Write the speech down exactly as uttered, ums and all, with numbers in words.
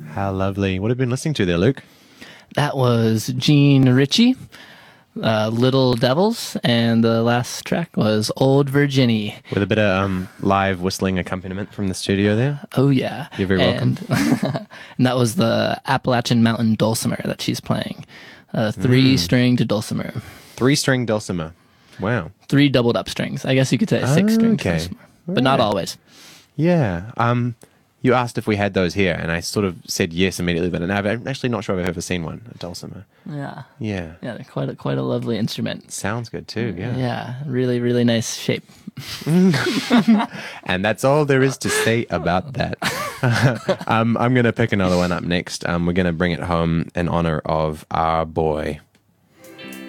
How lovely. What have you been listening to there, Luke? That was Gene Ritchie, uh, Little Devils, and the last track was Old Virginie. With a bit of um, live whistling accompaniment from the studio there. Oh, yeah. You're very welcome. And, and that was the Appalachian Mountain dulcimer that she's playing. Uh, three-stringed mm. dulcimer. Three-string dulcimer. Wow. Three doubled up strings. I guess you could say six-string okay. dulcimer, but right. not always. Yeah. Um, you asked if we had those here, and I sort of said yes immediately, but I'm actually not sure if I've ever seen one, a dulcimer. Yeah. Yeah. Yeah, they're quite a, quite a lovely instrument. Sounds good too, yeah. Yeah, really, really nice shape. And that's all there is to say about that. um, I'm going to pick another one up next. Um, we're going to bring it home in honor of our boy.